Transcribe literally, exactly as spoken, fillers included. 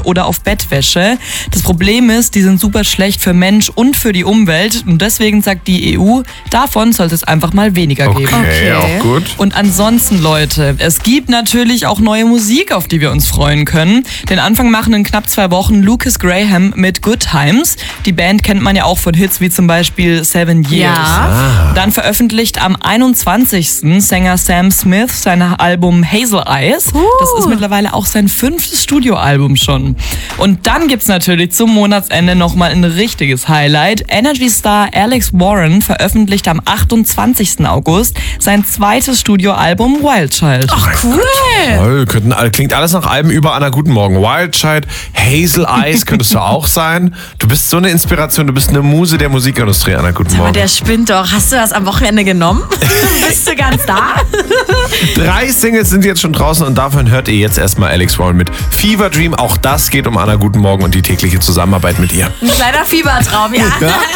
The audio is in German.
oder auf Bettwäsche. Das Problem ist, die sind super schlecht für Mensch und für die Umwelt. Und deswegen sagt die E U, davon sollte es einfach mal weniger Okay, geben. okay, auch gut. Und ansonsten, Leute, es gibt natürlich auch neue Musik, auf die wir uns freuen können. Den Anfang machen in knapp zwei Wochen Lucas Graham mit Good Times. Die Band kennt man ja auch von Hits wie zum Beispiel Seven Years. Ja. Dann veröffentlicht am einundzwanzigsten Sänger Sam Smith sein Album Hazel Eyes. Uh. Das ist mittlerweile auch sein fünftes Studioalbum schon. Und dann gibt's natürlich zum Monatsende nochmal ein richtiges Highlight. Energy Star Alex Warren veröffentlicht am achtundzwanzigsten August sein zweites Studioalbum Wild Child. Ach, cool. Toll, könnten, klingt alles nach Alben über Anna Guten Morgen. Wild Child, Hazel Eyes könntest du auch sein. Du bist so eine Inspiration, du bist eine Muse der Musikindustrie, Anna Guten Aber Morgen. der spinnt doch. Hast du das am Wochenende genommen? Bist du ganz da? Drei Singles sind jetzt schon draußen und davon hört ihr jetzt erstmal Alex Warren mit Fever Dream. Auch das geht um Anna Guten Morgen und die tägliche Zusammenarbeit mit ihr. Ein kleiner Fiebertraum, ja. Ja.